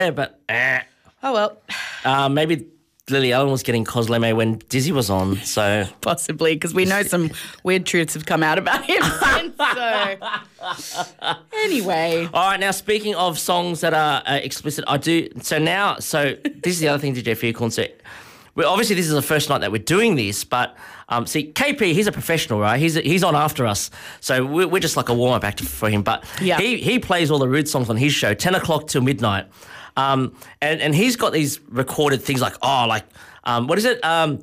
but Oh, well, maybe Lily Allen was getting Cosleme when Dizzy was on, so... possibly, because we know some weird truths have come out about him since, so... Anyway. All right, now speaking of songs that are explicit, so this is the other thing to Jeff Earcorn. So, obviously this is the first night that we're doing this, but see, KP, he's a professional, right? He's on after us, so we're just like a warm-up act for him, but he plays all the Rude songs on his show, 10 o'clock till midnight. And he's got these recorded things like what is it?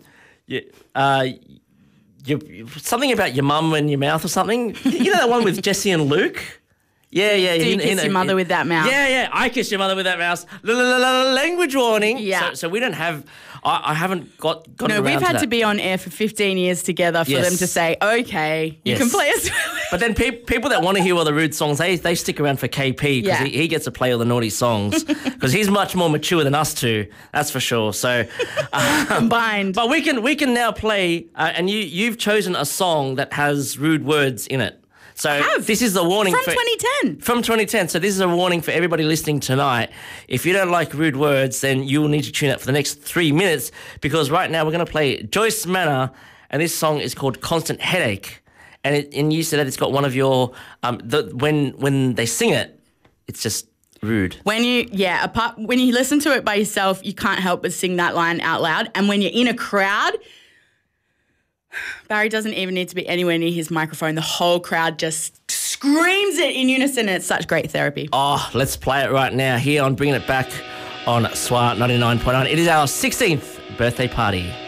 Something about your mum and your mouth or something. You know that one with Jesse and Luke? Yeah. Do you kiss your mother with that mouth? Yeah. I kiss your mother with that mouth. Language warning. Yeah. So we don't have. I haven't got around to that. No, we've had to be on air for 15 years together for them to say, okay, you can play us. But then people that want to hear all the Rude songs, they stick around for KP because he gets to play all the naughty songs because he's much more mature than us two, that's for sure. So combined. But we can now play, and you've chosen a song that has rude words in it. So this is the warning from 2010. From 2010. So this is a warning for everybody listening tonight. If you don't like rude words, then you will need to tune out for the next 3 minutes because right now we're going to play Joyce Manor, and this song is called Constant Headache. And you said that it's got one of your when they sing it, it's just rude. When you listen to it by yourself, you can't help but sing that line out loud. And when you're in a crowd, Barry doesn't even need to be anywhere near his microphone. The whole crowd just screams it in unison, and it's such great therapy. Oh, let's play it right now here on Bringing It Back on SWR 99.9. It is our 16th birthday party.